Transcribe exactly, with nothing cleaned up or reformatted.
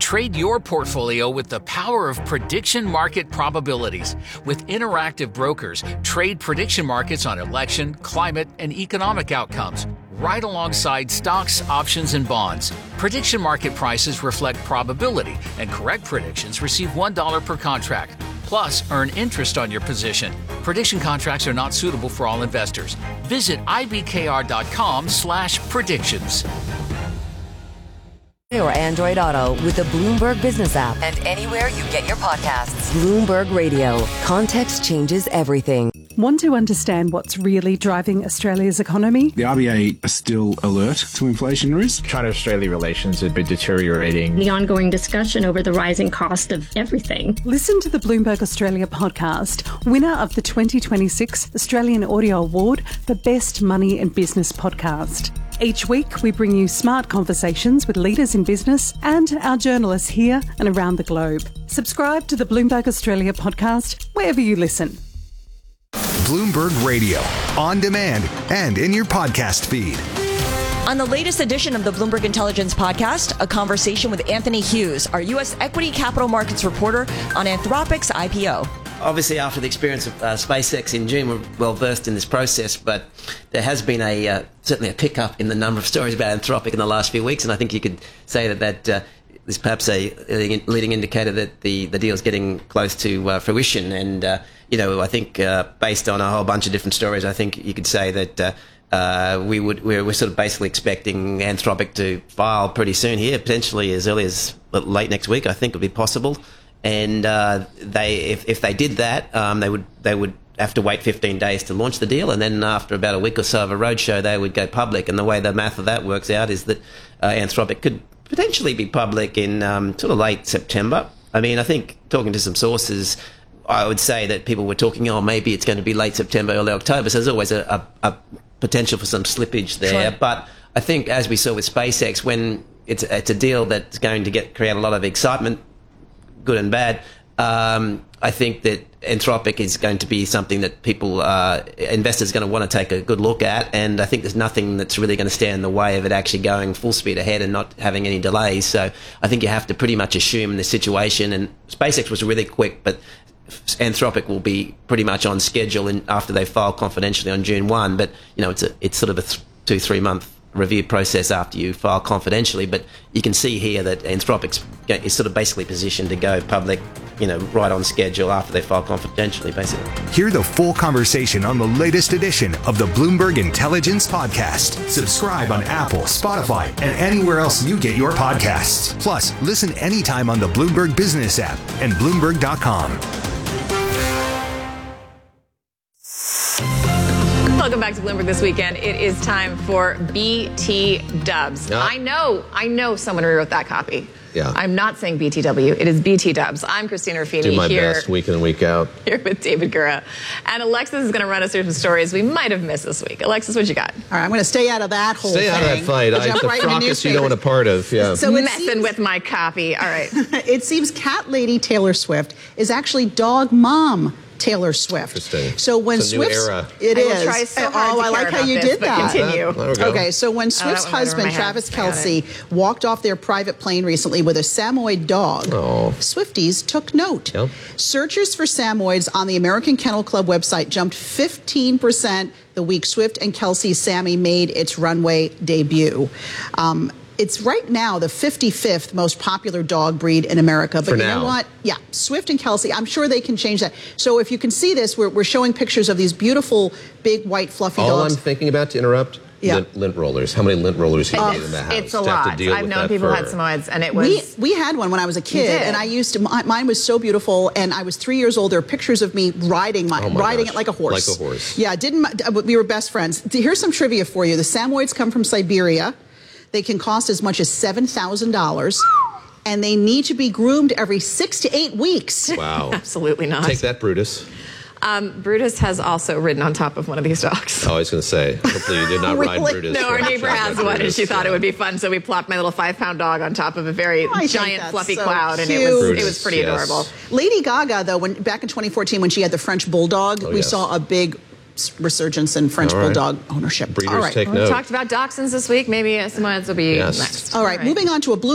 Trade your portfolio with the power of prediction market probabilities. With interactive brokers, trade prediction markets on election, climate, and economic outcomes, right alongside stocks, options, and bonds. Prediction market prices reflect probability, and correct predictions receive one dollar per contract. Plus, earn interest on your position. Prediction contracts are not suitable for all investors. Visit ibkr.com slash predictions. Or Android Auto with the Bloomberg Business app and anywhere you get your podcasts. Bloomberg Radio. Context changes everything. Want to understand what's really driving Australia's economy? The R B A are still alert to inflation risk. China-Australia relations have been deteriorating. The ongoing discussion over the rising cost of everything. Listen to the Bloomberg Australia podcast, winner of the twenty twenty-six Australian Audio Award for Best Money and Business Podcast. Each week, we bring you smart conversations with leaders in business and our journalists here and around the globe. Subscribe to the Bloomberg Australia podcast wherever you listen. Bloomberg Radio, on demand and in your podcast feed. On the latest edition of the Bloomberg Intelligence Podcast, a conversation with Anthony Hughes, our U S equity capital markets reporter on Anthropic's I P O. Obviously, after the experience of uh, SpaceX in June, we're well versed in this process, but there has been a uh, certainly a pickup in the number of stories about Anthropic in the last few weeks, and I think you could say that that uh, is perhaps a leading indicator that the, the deal is getting close to uh, fruition. And, uh, you know, I think uh, based on a whole bunch of different stories, I think you could say that uh, uh, we would, we're, we're sort of basically expecting Anthropic to file pretty soon here, potentially as early as late next week, I think would be possible. And uh, they, if, if they did that, um, they would they would have to wait fifteen days to launch the deal, and then after about a week or so of a roadshow, they would go public. And the way the math of that works out is that uh, Anthropic could potentially be public in um, sort of late September. I mean, I think talking to some sources, I would say that people were talking, oh, maybe it's going to be late September, early October. So there's always a, a, a potential for some slippage there. Sure. But I think, as we saw with SpaceX, when it's it's a deal that's going to get create a lot of excitement, good and bad, um, I think that Anthropic is going to be something that people, uh, investors are going to want to take a good look at, and I think there's nothing that's really going to stand in the way of it actually going full speed ahead and not having any delays. So I think you have to pretty much assume in this situation, and SpaceX was really quick, but Anthropic will be pretty much on schedule in, after they file confidentially on June first, but you know, it's a, it's sort of a th- two, three month review process after you file confidentially, but you can see here that Anthropic is sort of basically positioned to go public, you know, right on schedule after they file confidentially, basically. Hear the full conversation on the latest edition of the Bloomberg Intelligence Podcast. Subscribe on Apple, Spotify, and anywhere else you get your podcasts. Plus, listen anytime on the Bloomberg Business app and Bloomberg dot com. Welcome back to Bloomberg This Weekend. It is time for B T Dubs. Yeah. I know, I know someone rewrote that copy. Yeah. I'm not saying B T W. It is B T Dubs. I'm Christina Ruffini. Do my here, best week in and week out. Here with David Gura. And Alexis is going to run us through some stories we might have missed this week. Alexis, what you got? All right, I'm going to stay out of that whole stay thing. Stay out of that fight. I, it's a right fracas you don't want a part of. Yeah. So messing seems, with my copy. All right. It seems cat lady Taylor Swift is actually dog mom Taylor Swift. Interesting. So when it's a Swift's, new era. it I is. Will try so hard oh, to I like how you this, did that. Continue. Yeah, okay, so when Swift's husband Travis Kelce walked off their private plane recently with a Samoyed dog, oh. Swifties took note. Yep. Searches for Samoyeds on the American Kennel Club website jumped fifteen percent the week Swift and Kelce's Sammy made its runway debut. Um, It's right now the fifty-fifth most popular dog breed in America. But For you now. know what? Yeah, Swift and Kelce, I'm sure they can change that. So if you can see this, we're, we're showing pictures of these beautiful, big, white, fluffy All dogs. I'm thinking about, to interrupt, yeah. lint, lint rollers. How many lint rollers you uh, need in the house? It's a to have lot. to deal I've with known that people fur. had Samoyeds, and it was... We, we had one when I was a kid, and I used to... Mine was so beautiful, and I was three years old. There are pictures of me riding my, oh my riding gosh. it like a horse. Like a horse. Yeah, didn't we were best friends. Here's some trivia for you. The Samoyeds come from Siberia. They can cost as much as seven thousand dollars, and they need to be groomed every six to eight weeks. Wow. Absolutely not. Take that, Brutus. Um, Brutus has also ridden on top of one of these dogs. Oh, I was going to say, hopefully you did not Really? ride Brutus. No, our neighbor has one, and she thought yeah. it would be fun, so we plopped my little five-pound dog on top of a very I giant, fluffy so cloud, and cute. it was Brutus, it was pretty yes. adorable. Lady Gaga, though, when back in twenty fourteen, when she had the French Bulldog, Oh, we yes. saw a big resurgence in French All right. Bulldog ownership. Breeders All right. take We note. talked about dachshunds this week. Maybe Samoyeds will be Yes. next. All right, moving on to a blue